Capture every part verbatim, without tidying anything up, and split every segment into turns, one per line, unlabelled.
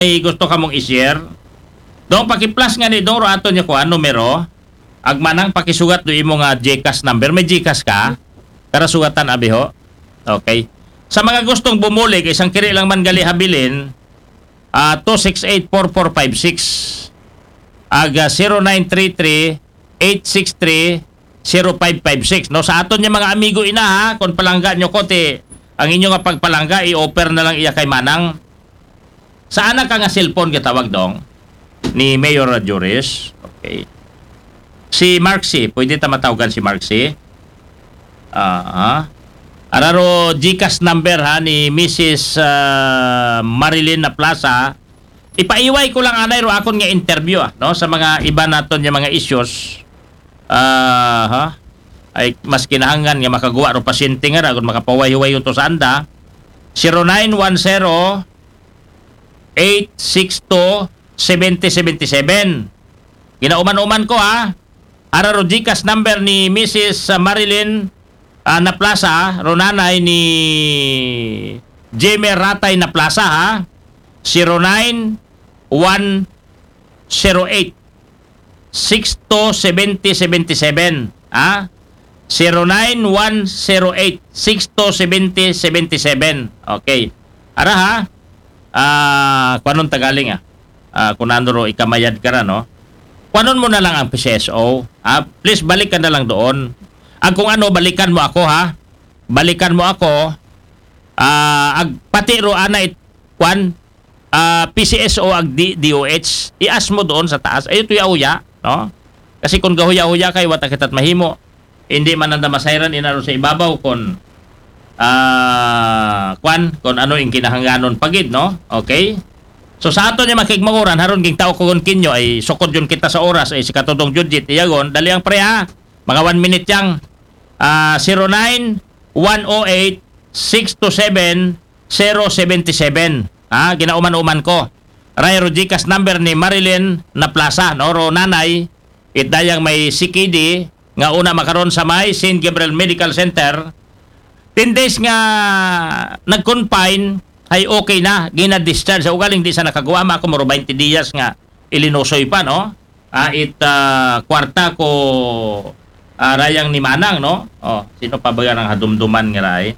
may gusto ka mong i-share. Dong paki-plus nga ni Dong ato niya ko numero. Agmanang pakisugat do imo nga GCash number. May GCash ka? Para sugatan abi ho. Okay. Sa mga gustong bumulig, isang kiri lang man gali habilin, uh, two six eight four four five six. Aga zero nine three three eight six three zero five five six. No, sa aton niya mga amigo ina ha, kung palangga nyo ko ti ang inyo nga pagpalangga i-offer na lang iya kay Manang. Saan ka nga cellphone gitawag Dong? Ni Mayor Juris. Okay. Si Marxie, pwede ta matawagan si Marxie. Ah, uh, araro GCash number ha ni Missus Uh, Marilyn na Plaza. Ipaiway ko lang anay ro akon nga interview ah, no, sa mga iba naton nga mga issues. Ah, uh, ha. Ay mas kinahangan nga makagawa ro pasyente nga ra kung makapaway-way to sa anda. zero nine one zero eight six two seven zero seven seven. Ginauman-uman ko ha. Ara ro GCash number ni Missus Marilyn uh, na Plaza, ronanay ni Jeme Ratay na Plaza ha. zero nine one zero eight six two seven zero seven seven ha. zero nine one zero eight six two seven zero seven seven. Okay. Ara ha. Ah, uh, kuanon tagaling ah. Uh, kung nando ro ikamayad ka ra no. Kuanon mo na lang ang P C S O. Ah, please balikan na lang doon. Ang kung ano balikan mo ako ha. Balikan mo ako. Ah, ag pati ro ana it kwan uh, P C S O ag D O H. I-ask mo doon sa taas. Ay ito ya-uya, no? Kasi kung gahuya-huya kay wata kitat mahimo. Hindi man nanda masayran inaro sa ibabaw kon ah uh, kwan kon ano ing kinahanglanon pagid no. Okay? So sa ato niya makigmanguran haron ging tao ko kon kinyo ay sukod yun kita sa oras ay si katudong Judgit iyagon dali ang pre ha. Mga one minute yang uh, zero nine one zero eight six two seven zero seven seven. Ha, ginauman-uman ko. Ray GCash number ni Marilyn na Plaza no ro nanay itdayang may C K D nga una makaron sa may Saint Gabriel Medical Center. ten days nga nag-confine ay okay na, gina-discharge. Sa ugaling di sa nakagawa ma ako moro twenty dias nga ilinosoy pa no. Ah it uh, kwarta ko uh, rayang ni Manang no. Oh, sino pa ba ang hadumduman nga ray?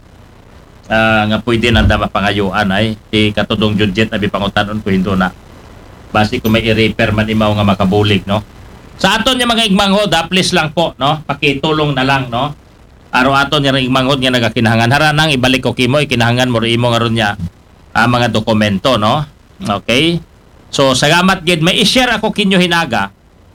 Uh, nga pwede na da mapangayuan ay si katudong Judgit abi pangutanon ko hindo na. Basi ko may i-repair man imaw nga makabulig no. Sa aton nga mga igmanghod, ha, please lang po, no? Pakitulong na lang, no? Araw aton nga igmanghod nga nagakinahangan. Haranang ibalik ko kimo, ikinahangan mo rin imo nga ron niya ah, mga dokumento, no? Okay? So, salamat gid. May i-share ako kinyo hinaga.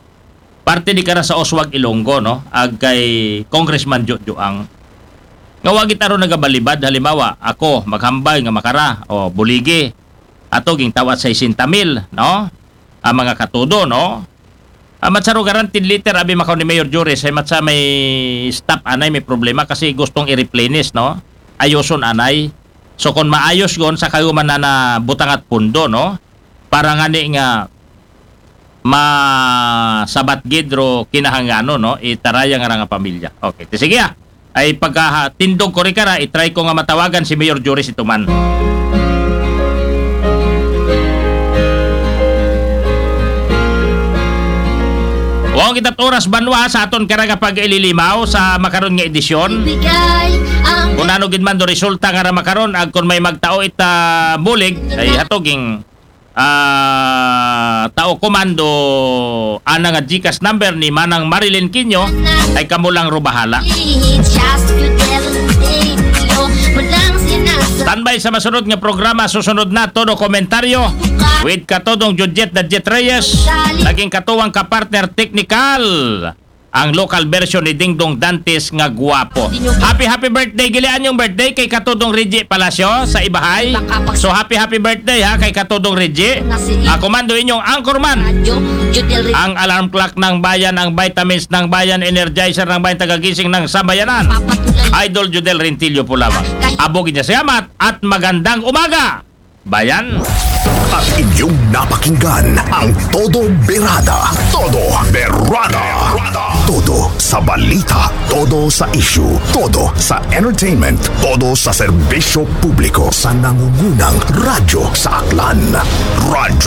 Parte di kara sa Oswag Ilonggo, no? Ag kay Congressman Jojoang. Nga wagit aron nagabalibad, halimbawa, ako, maghambay nga makara, o buligi. Ato, ging tawat sa sixty mil, no? Ang mga katudo, no? Uh, matsaro guaranteed liter abi makaw ni Mayor Juris ay matsa may stop anay may problema kasi gustong i-replenish no ayoson anay so kung maayos gon sa kayo man na butangat pundo no para ngani nga masabat gidro kinahangano no itaraya nga nga pamilya. Okay sige ah ay pagka tindog ko rin kara i-try ko nga matawagan si Mayor Juris ituman. Huwag kitat oras banwa sa aton karaga pag-ililimaw sa makaron nga edisyon. Kung ano gid man do resulta nga makaron ag kung may magtao ita bulig ay hatoging uh, tao komando ana nga GCash number ni Manang Marilyn Quino ay kamo lang ro bahala. Standby sa masunod nga programa. Susunod na todo komentaryo with katodong Judgit na Jet Reyes. Naging katuwang kapartner technical ang local version ni Dingdong Dantes nga guwapo. Happy happy birthday gilian yung birthday kay katodong Reggie Palacio sa Ibahay. So happy happy birthday ha kay katodong Reggie. Ako man do inyong anchorman. Ang alarm clock ng bayan, ang vitamins ng bayan, energizer ng bayan, tagagising ng sambayanan. Idol Judel Rentillo po lamang. Abogin niya salamat at magandang umaga, bayan.
At inyong napakinggan ang Todo Berada. Todo Berada. Todo sa balita, todo sa issue, todo sa entertainment, todo sa serbisyo publiko sa nangungunang radyo sa Aklan. Radyo